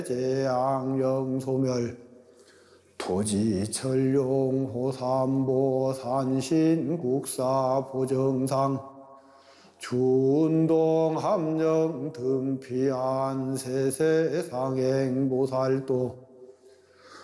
재앙영소멸 토지철룡 호삼보 산신국사 보정상 준동 함령 등피안 세세상행 보살도